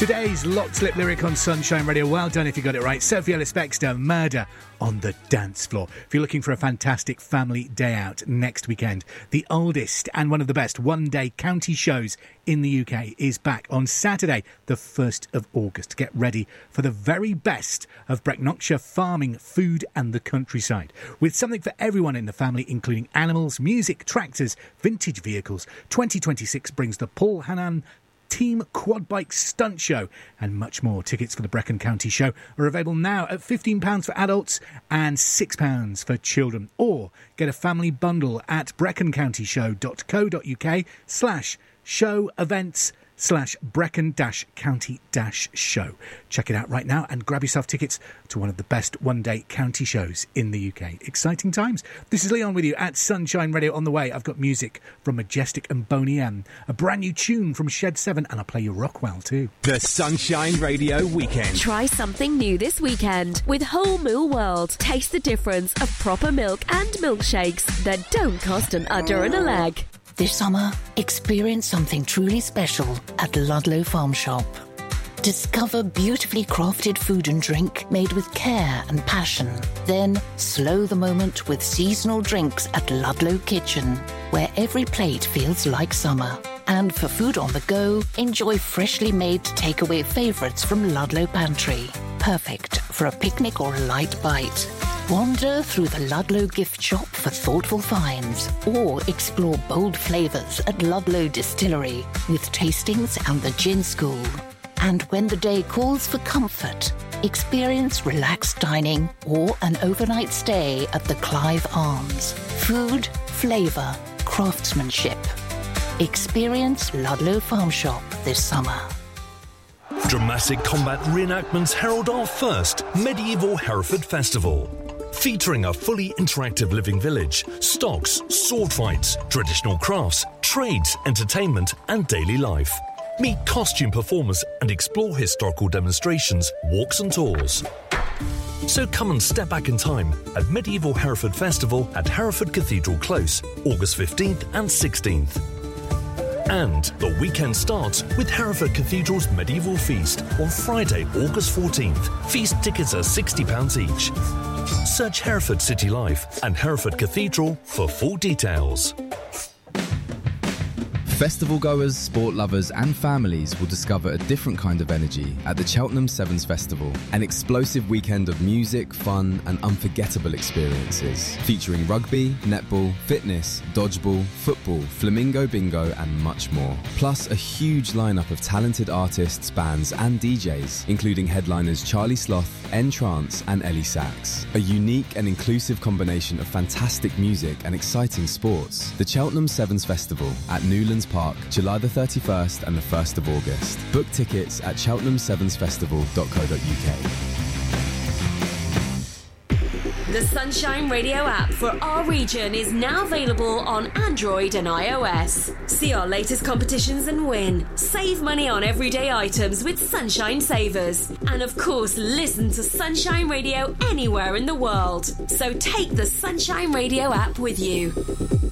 Today's lock slip lyric on Sunshine Radio. Well done if you got it right. Sophie Ellis-Bextor, Murder on the Dance Floor. If you're looking for a fantastic family day out next weekend, the oldest and one of the best one-day county shows in the UK is back on Saturday, the 1st of August. Get ready for the very best of Brecknockshire farming, food and the countryside. With something for everyone in the family, including animals, music, tractors, vintage vehicles. 2026 brings the Paul Hannan Team Quad Bike Stunt Show and much more. Tickets for the Brecon County Show are available now at £15 for adults and £6 for children. Or get a family bundle at brecon-county-show.co.uk/show events/Brecon-County-Show. Check it out right now and grab yourself tickets to one of the best one-day county shows in the UK. Exciting times. This is Leon with you at Sunshine Radio. On the way, I've got music from Majestic and Boney M, a brand new tune from Shed 7, and I'll play you Rockwell too. The Sunshine Radio Weekend. Try something new this weekend with Whole Moo World. Taste the difference of proper milk and milkshakes that don't cost an udder and a leg. This summer, experience something truly special at Ludlow Farm Shop. Discover beautifully crafted food and drink made with care and passion. Then slow the moment with seasonal drinks at Ludlow Kitchen, where every plate feels like summer. And for food on the go, enjoy freshly made takeaway favourites from Ludlow Pantry. Perfect for a picnic or a light bite. Wander through the Ludlow gift shop for thoughtful finds, or explore bold flavours at Ludlow Distillery with tastings and the gin school. And when the day calls for comfort, experience relaxed dining or an overnight stay at the Clive Arms. Food, flavour, craftsmanship. Experience Ludlow Farm Shop this summer. Dramatic combat reenactments herald our first medieval Hereford Festival. Featuring a fully interactive living village, stocks, sword fights, traditional crafts, trades, entertainment and daily life. Meet costume performers and explore historical demonstrations, walks and tours. So come and step back in time at Medieval Hereford Festival at Hereford Cathedral Close, August 15th and 16th. And the weekend starts with Hereford Cathedral's Medieval Feast on Friday, August 14th. Feast tickets are £60 each. Search Hereford City Life and Hereford Cathedral for full details. Festival goers, sport lovers and families will discover a different kind of energy at the Cheltenham Sevens Festival. An explosive weekend of music, fun and unforgettable experiences. Featuring rugby, netball, fitness, dodgeball, football, flamingo bingo and much more. Plus a huge lineup of talented artists, bands and DJs, including headliners Charlie Sloth, N-Trance and Ellie Sachs. A unique and inclusive combination of fantastic music and exciting sports. The Cheltenham Sevens Festival at Newlands Park, July the 31st and the 1st of August. Book tickets at cheltenhamsevensfestival.co.uk. The Sunshine Radio app for our region is now available on Android and iOS. See our latest competitions and win. Save money on everyday items with Sunshine Savers. And of course, listen to Sunshine Radio anywhere in the world. So take the Sunshine Radio app with you.